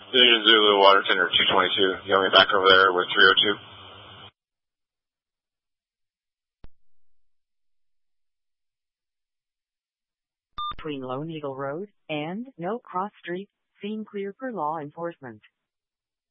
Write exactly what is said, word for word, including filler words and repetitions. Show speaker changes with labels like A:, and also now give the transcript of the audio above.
A: Union Zulu, Water Tender two twenty-two. You want me back over there with three oh two?
B: Between Lone Eagle Road and No Cross Street, scene clear for law enforcement.